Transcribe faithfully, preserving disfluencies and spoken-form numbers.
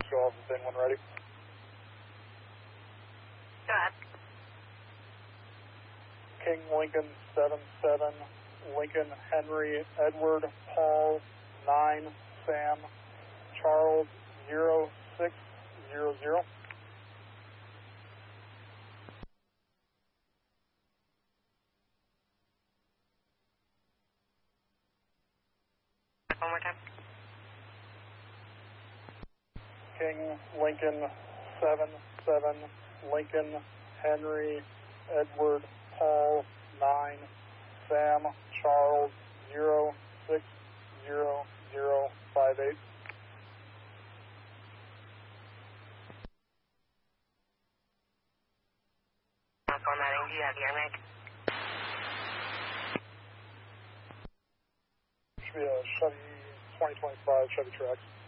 go off the thing when ready. Go ahead. King Lincoln seven seven, Lincoln Henry Edward Paul nine Sam Charles zero six zero zero. One more time. King Lincoln seven seven, Lincoln Henry Edward Paul nine Sam Charles zero six zero zero five eight. Formatting, do you have your make? Should be a Chevy twenty twenty-five Chevy Trax.